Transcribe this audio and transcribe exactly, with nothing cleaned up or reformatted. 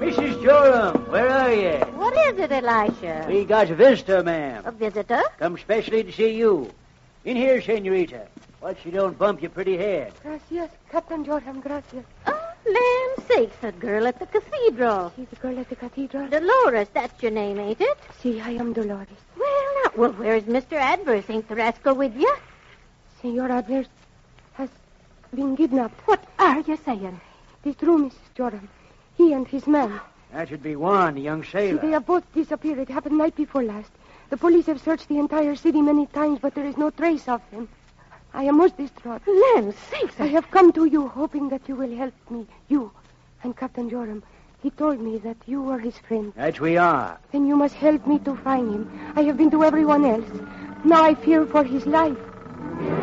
Missus Joram, where are you? What is it, Elisha? We got a visitor, ma'am. A visitor? Come specially to see you. In here, senorita. What, she don't bump your pretty head. Gracias, Captain Joram, gracias. Oh, land sakes, that girl at the cathedral. See the girl at the cathedral? Dolores, that's your name, ain't it? See, I am Dolores. Well, now, well, where's Mister Adverse? Ain't the rascal with you? Senor Adverse has been kidnapped. What are you saying? It is true, Missus Joram. He and his man. That should be Juan, the young sailor. See, they have both disappeared. It happened night before last. The police have searched the entire city many times, but there is no trace of them. I am most distraught. Land sakes. I have come to you hoping that you will help me. You and Captain Joram. He told me that you were his friend. That we are. Then you must help me to find him. I have been to everyone else. Now I fear for his life.